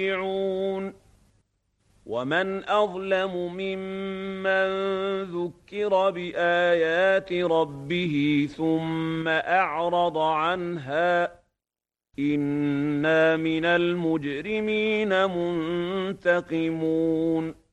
ومن أظلم ممن ذكر بآيات ربه ثم أعرض عنها إنا من المجرمين منتقمون